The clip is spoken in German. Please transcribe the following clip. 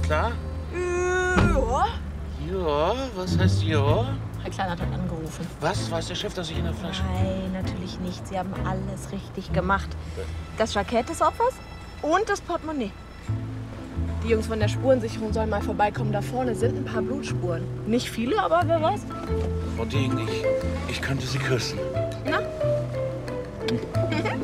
klar? Ja. Ja, was heißt ja? Herr Kleinert hat angerufen. Was? Weiß der Chef, dass ich in der Flasche... Nein, natürlich nicht. Sie haben alles richtig gemacht. Das Jackett des Opfers und das Portemonnaie. Die Jungs von der Spurensicherung sollen mal vorbeikommen. Da vorne sind ein paar Blutspuren. Nicht viele, aber wer weiß. Frau Degen, ich könnte Sie küssen. Na?